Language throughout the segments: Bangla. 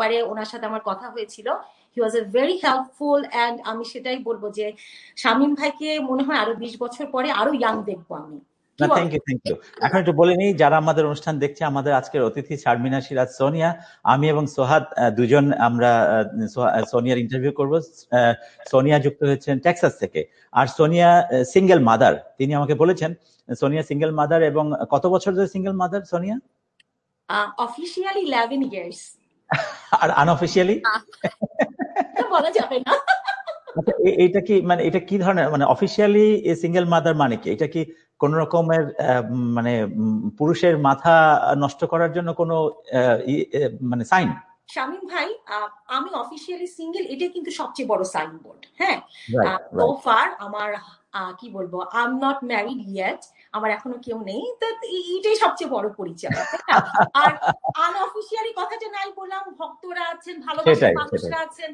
ব্যাপারে ওনার সাথে আমার কথা হয়েছিল। হি ওয়াজ এ ভেরি হেল্পফুল অ্যান্ড আমি সেটাই বলবো যে শামীম ভাইকে মনে হয় আরো 20 বছর পরে আরো ইয়াং দেখবো আমি। Thank you. এখন একটু বলে নিই, যারা আমাদের অনুষ্ঠান দেখছে, আমাদের আজকের অতিথি শারমিনা সিরাজ সোনিয়া, আমি এবং সোহাদ দুজন আমরা সোনিয়ার ইন্টারভিউ করব। সোনিয়া যুক্ত হয়েছেন টেক্সাস থেকে, আর সোনিয়া সিঙ্গেল মাদার। তিনি আমাকে বলেছেন সোনিয়া সিঙ্গেল মাদার। এবং কত বছর ধরে single mother Sonia? Officially 11 years. আর আনঅফিশিয়ালি বলা যাবে না। আচ্ছা, এটা কি মানে এটা কি ধরনের, মানে অফিশিয়ালি সিঙ্গেল মাদার মানে কি? এটা কি কোন রকমের মানে পুরুষের মাথা নষ্ট করার জন্য কোনো মানে সাইন? শামীম ভাই, আমি অফিশিয়ালি সিঙ্গেল, এটা কিন্তু সবচেয়ে বড় সাইনবোর্ড। হ্যাঁ, সো ফার আমার কি বলবো, I am not married yet, আমার এখনো কেউ নেই, তো এটাই সবচেয়ে বড় পরিচয়। আর আনঅফিশিয়ালি কথাটা নাই বললাম, ভক্তরা আছেন, ভালোবাসার মানুষরা আছেন।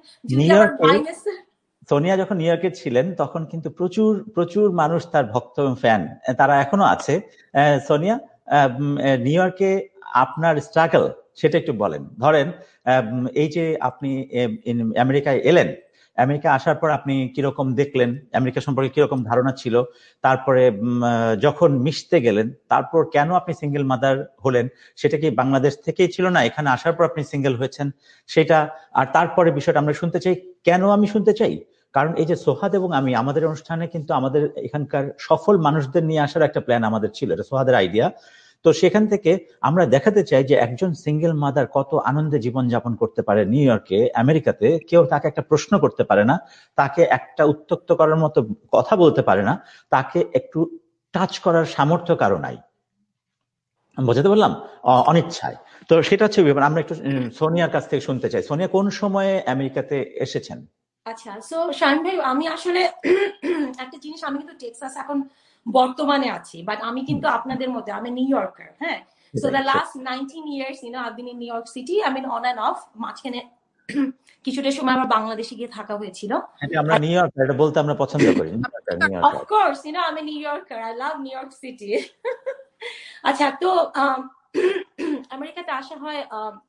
সোনিয়া যখন নিউ ইয়র্কে ছিলেন তখন কিন্তু প্রচুর প্রচুর মানুষ তার ভক্ত এবং ফ্যান, তারা এখনো আছে। সোনিয়া, নিউ ইয়র্কে আপনার স্ট্রাগল সেটা একটু বলেন। ধরেন এই যে আপনি আমেরিকায় এলেন, আমেরিকা আসার পর আপনি কিরকম দেখলেন, আমেরিকা সম্পর্কে কিরকম ধারণা ছিল, তারপরে যখন মিশতে গেলেন, তারপর কেন আপনি সিঙ্গেল মাদার হলেন, সেটা কি বাংলাদেশ থেকেই ছিল না এখানে আসার পর আপনি সিঙ্গেল হয়েছেন সেটা, আর তারপরে বিষয়টা আমরা শুনতে চাই। কেন আমি শুনতে চাই, কারণ এই যে সোহাদ এবং আমি আমাদের অনুষ্ঠানে কিন্তু আমাদের এখানকার সফল মানুষদের নিয়ে আসার একটা প্ল্যান আমাদের ছিল, এটা সোহাদের আইডিয়া। তো সেখান থেকে আমরা দেখাতে চাই যে একজন সিঙ্গেল মাদার কত আনন্দে জীবনযাপন করতে পারে নিউ ইয়র্কে, আমেরিকাতে। কেউ তাকে একটা প্রশ্ন করতে পারে না, তাকে একটা উত্ত্যক্ত করার মতো কথা বলতে পারে না, তাকে একটু টাচ করার সামর্থ্য কারো নাই। বোঝাতে বললাম? অনিচ্ছায়। তো সেটা হচ্ছে ব্যাপার। আমরা একটু সোনিয়ার কাছ থেকে শুনতে চাই। সোনিয়া কোন সময়ে আমেরিকাতে এসেছেন? আচ্ছা, সো শামীম ভাই, আমি আসলে একটা জিনিস, আমি কিন্তু টেক্সাস এখন বর্তমানে আছি, বাট আমি কিন্তু আপনাদের মধ্যে, আমি নিউ ইয়র্কার। হ্যাঁ, so the last 19 years I've been in new York city. I mean on and of. মাঝখানে কিছুটা সময় আমার বাংলাদেশে গিয়ে থাকা হয়েছিল। আমরা নিউ ইয়র্কার, এটা বলতে আমরা পছন্দ করি। অফ কোর্স, আমি new yorker, I love new York city. আচ্ছা, তো আমেরিকাতে আসা হয়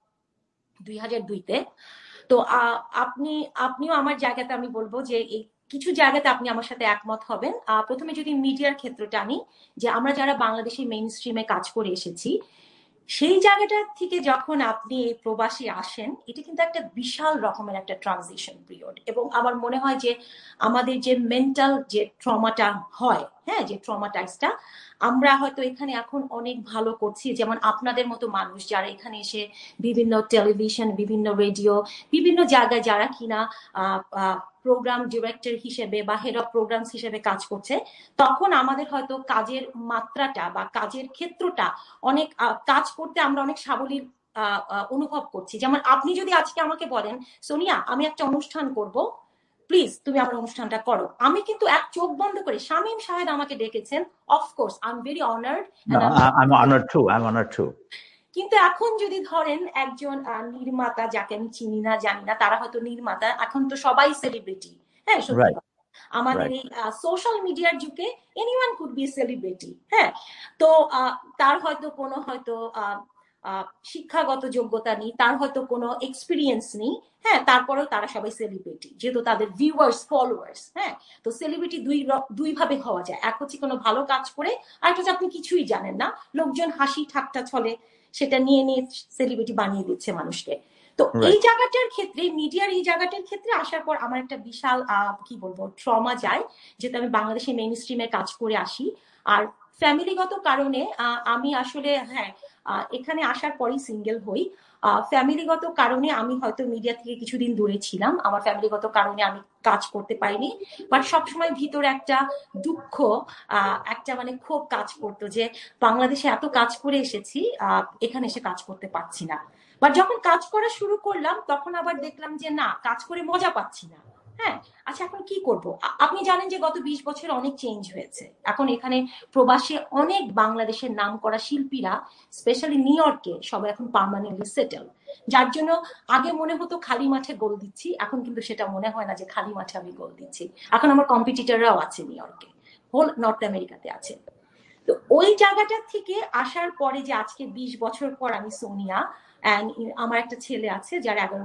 2002-তে। তো আপনিও আমার জায়গাতে, আমি বলবো যে এই কিছু জায়গাতে আপনি আমার সাথে একমত হবেন। প্রথমে যদি মিডিয়ার ক্ষেত্রটা আনি, যে আমরা যারা বাংলাদেশি মেইন স্ট্রিমে কাজ করে এসেছি, সেই জায়গাটা থেকে যখন আপনি এই প্রবাসী আসেন, এটা কিন্তু একটা বিশাল রকমের একটা ট্রানজিশন পিরিয়ড। এবং আমার মনে হয় যে আমাদের যে মেন্টাল যে ট্রমাটা হয়, হ্যাঁ, যে ট্রমাটাইজটা, আমরা হয়তো এখানে এখন অনেক ভালো করছি। যেমন আপনাদের মতো মানুষ যারা এখানে এসে বিভিন্ন টেলিভিশন, বিভিন্ন রেডিও, বিভিন্ন জায়গায় যারা কিনা প্রোগ্রাম ডিরেক্টর হিসেবে বা হেড অফ প্রোগ্রামস হিসেবে কাজ করছে, তখন আমাদের হয়তো কাজের মাত্রাটা বা কাজের ক্ষেত্রটা অনেক, কাজ করতে আমরা অনেক সাবলীল অনুভব করছি। যেমন আপনি যদি আজকে আমাকে বলেন, সোনিয়া আমি একটা অনুষ্ঠান করব, প্লিজ তুমি আমার অনুষ্ঠানটা করো, আমি কিন্তু এক চোখ বন্ধ করে, শামীম সাহেব আমাকে ডেকেছেন, of course I am very honoured. কিন্তু এখন যদি ধরেন একজন নির্মাতা, যাকে আমি চিনি না জানি না, তারা হয়তো নির্মাতা, এখন তো সবাই সেলিব্রিটি। হ্যাঁ, সত্যি আমাদের এই সোশ্যাল মিডিয়ার যুগে এনিওয়ান কুড বি সেলিব্রিটি। হ্যাঁ, তো তার হয়তো কোনো শিক্ষাগত যোগ্যতা নেই, তার হয়তো কোনো এক্সপিরিয়েন্স নেই। হ্যাঁ, তারপরেও তারা সবাই সেলিব্রিটি, যেহেতু তাদের ভিউয়ার্স, ফলোয়ার্স। হ্যাঁ, তো সেলিব্রিটি দুই ভাবে হওয়া যায়। এক হচ্ছে কোনো ভালো কাজ করে, আর একটা হচ্ছে আপনি কিছুই জানেন না, লোকজন হাসি ঠাট্টা ছলে সেটা নিয়ে নিয়ে সেলিব্রিটি বানিয়ে দিচ্ছে মানুষকে। তো এই জায়গাটার ক্ষেত্রে, মিডিয়ার এই জায়গাটার ক্ষেত্রে আসার পর আমার একটা বিশাল কি বলবো ট্রমা যায়, যেহেতু আমি বাংলাদেশে মেইন স্ট্রিমে কাজ করে আসি। আর ফ্যামিলিগত কারণে আমি আসলে, হ্যাঁ, এখানে আসার পরই সিঙ্গেল হই। ফ্যামিলিগত কারণে আমি হয়তো মিডিয়া থেকে কিছুদিন দূরে ছিলাম, আমার ফ্যামিলিগত কারণে আমি কাজ করতে পারিনি। বাট সবসময় ভিতরে একটা দুঃখ, একটা মানে ক্ষোভ কাজ করতো যে বাংলাদেশে এত কাজ করে এসেছি, এখানে এসে কাজ করতে পারছি না। বাট যখন কাজ করা শুরু করলাম, তখন আবার দেখলাম যে না, কাজ করে মজা পাচ্ছি না। হ্যাঁ, আচ্ছা এখন কি করব? আপনি জানেন যে গত 20 বছর অনেক চেঞ্জ হয়েছে। এখন এখানে প্রবাসে অনেক বাংলাদেশের নাম করা শিল্পীরা, স্পেশালি নিউ ইয়র্কে, সবাই এখন পার্মানেন্টলি সেটেল। যার জন্য আগে মনে হতো খালি মাঠে গোল দিচ্ছি, এখন কিন্তু সেটা মনে হয় না যে খালি মাঠে আমি গোল দিচ্ছি। এখন আমার কম্পিটিটররাও আছে নিউ ইয়র্কে, হোল নর্থ আমেরিকাতে আছে। তো ওই জায়গাটা থেকে আসার পরে যে আজকে 20 বছর পর আমি সোনিয়া, আমার একটা ছেলে আছে যার 11